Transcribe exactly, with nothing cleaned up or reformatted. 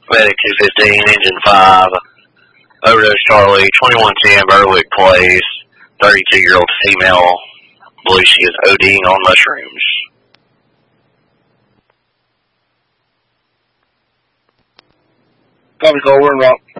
Medic two fifteen, engine five, overdose Charlie, twenty-one ten Berwick Place, thirty-two-year-old female, believes she is ODing on mushrooms. Copy, call, we're en route.